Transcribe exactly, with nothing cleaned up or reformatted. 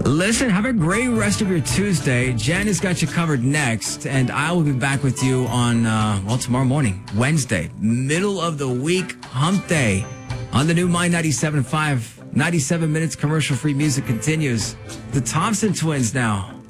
Listen, have a great rest of your Tuesday. Jen has got you covered next, and I will be back with you on, uh, well, tomorrow morning, Wednesday, middle of the week, hump day, on the new My ninety-seven point five. ninety-seven minutes commercial-free music continues. The Thompson Twins now.